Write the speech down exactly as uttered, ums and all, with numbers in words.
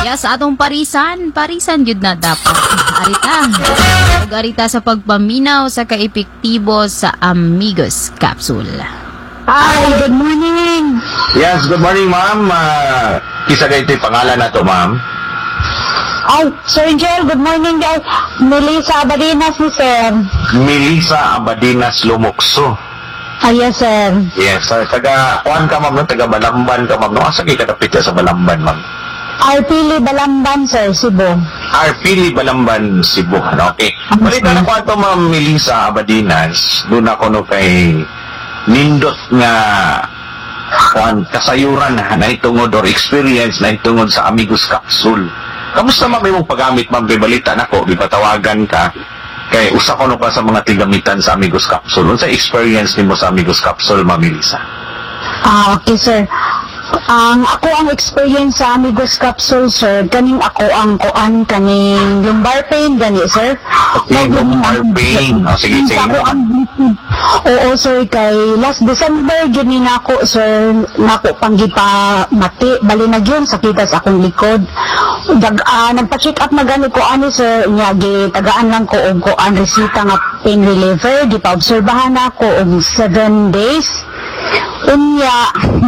Kaya sa atong parisan, parisan yun na dapat. Arita. Pag-arita sa pagpaminaw sa kaepektibo sa Amigos Capsule. Hi, good morning. Yes, good morning, ma'am. Uh, isa kayo ito yung pangalan na to, ma'am. Ay, Sir Joel, good morning guys. Melissa Abadinas ni Sir. Melissa Abadinas Lumukso. Ah, yes, Sir. Yes, uh, taga, kuhan ka, ma'am, no? Taga Balamban ka, ma'am. No? Asa kayo kadapit ka sa Balamban, ma'am? Arpili Balamban, Sir, Cebu. Arpili Balamban, Cebu. Ano? Okay. Balita na ko ito, ma'am, Melissa Abadinas. Doon ako no kay nindot nga kuhan, kasayuran na itungod or experience na itungod sa Amigos Capsule. Kamusta, ma'am, yung paggamit, ma'am? Kay balita na ko, ipatawagan ka. Kay usa ko no pa sa mga tigamitan sa Amigos Capsule. Ano sa experience nimo sa Amigos Capsule, ma'am Melissa? Ah, okay, Sir. Ang ako ang experience sa Amigos Capsule, Sir, kaning ako ang kuan kaning lumbar pain gani, Sir. Okay, lumbar pain. O, sige, sige. Ako ang Oo, Sir, kay last December gini na ako, Sir, nako panggipa mati, bali na gyud sakita sa akong likod. Dag uh, nagpa-check up na gani ko ani, Sir, nya gi tagaan lang ko og kuan resita nga pain reliever, di pa obserbahan ako og seven days. Unya